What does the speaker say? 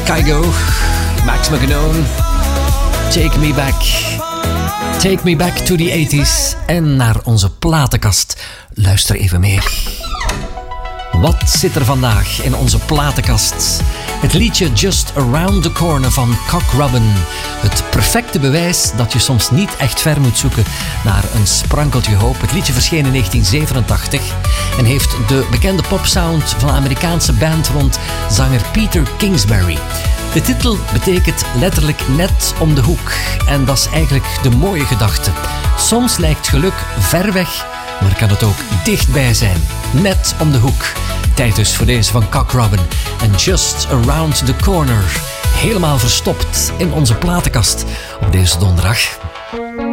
Kygo, Max Magone, Take Me Back. Take Me Back to the 80s en naar onze platenkast. Luister even mee. Wat zit er vandaag in onze platenkast? Het liedje Just Around the Corner van Cock Robin. Het perfecte bewijs dat je soms niet echt ver moet zoeken naar een sprankeltje hoop. Het liedje verscheen in 1987 en heeft de bekende popsound van een Amerikaanse band rond zanger Peter Kingsbury. De titel betekent letterlijk net om de hoek. En dat is eigenlijk de mooie gedachte. Soms lijkt geluk ver weg, maar kan het ook dichtbij zijn. Net om de hoek. Tijd dus voor deze van Cock Robin. En Just Around the Corner. Helemaal verstopt in onze platenkast op deze donderdag.